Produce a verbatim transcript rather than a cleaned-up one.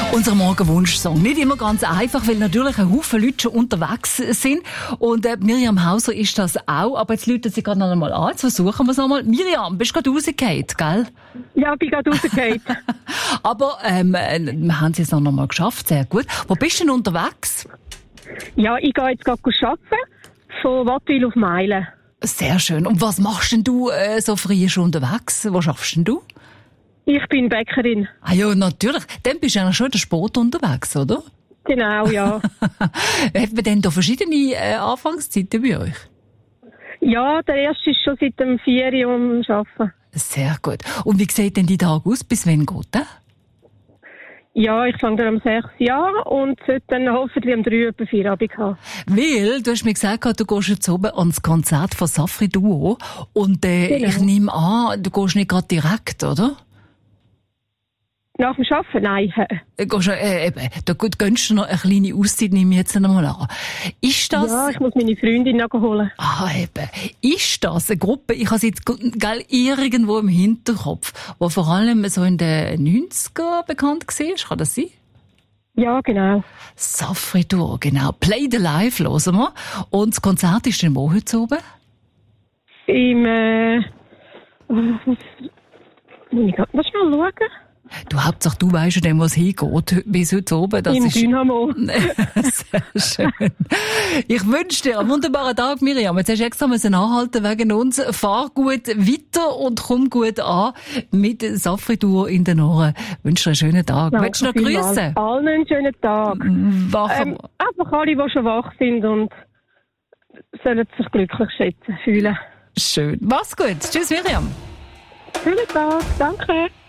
Unser Morgenwunsch-Song. Nicht immer ganz einfach, weil natürlich ein Haufen Leute schon unterwegs sind. Und äh, Miriam Hauser ist das auch. Aber jetzt läuten sie gerade noch einmal an. Jetzt versuchen wir es noch einmal. Miriam, bist du gerade rausgefallen, gell? Ja, ich bin gerade rausgefallen. Aber ähm, wir haben es jetzt noch einmal geschafft. Sehr gut. Wo bist du denn unterwegs? Ja, ich gehe jetzt gerade arbeiten. Von Wattwil auf Meilen. Sehr schön. Und was machst denn du äh, so früh schon unterwegs? Wo schaffst denn du? Ich bin Bäckerin. Ah ja, natürlich. Dann bist du ja schon in der Sport unterwegs, oder? Genau, ja. Hat man denn da verschiedene äh, Anfangszeiten bei euch? Ja, der erste ist schon seit dem vier Uhr am Arbeiten. Sehr gut. Und wie sieht denn die Tag aus? Bis wann geht der? Ja, ich fange dann um sechs Jahre und sollte dann hoffentlich um drei etwa Feierabend haben. Weil, du hast mir gesagt, du gehst jetzt oben ans Konzert von Safri Duo und äh, Genau. ich nehme an, du gehst nicht gerade direkt, oder? Nach dem Arbeiten? Nein. Du gehst, äh, eben, da gönnst du noch eine kleine Auszeit, nehme ich jetzt einmal an. Ist das... Ja, ich muss meine Freundin noch holen. Ah, eben. Ist das eine Gruppe, ich habe sie jetzt gell, irgendwo im Hinterkopf, die vor allem so in den neunzigern bekannt war? Kann das sein? Ja, genau. Safri Duo, genau. Play the Live hören wir. Und das Konzert ist dann wo heute oben? Im, äh... Muss ich gerade mal schauen? Du, Hauptsache, du weisst schon, wo es hingeht, bis heute oben. Das Im ist Dynamo. Sehr schön. Ich wünsche dir einen wunderbaren Tag, Miriam. Jetzt hast du extra müssen anhalten wegen uns. Fahr gut weiter und komm gut an mit Safri Duo in den Ohren. Ich wünsche dir einen schönen Tag. Danke Willst du noch vielmals. grüßen? Allen einen schönen Tag. Wach Ähm, einfach alle, die schon wach sind und sollen sich glücklich schätzen, fühlen. Schön. Mach's gut. Tschüss, Miriam. Schönen Tag. Danke.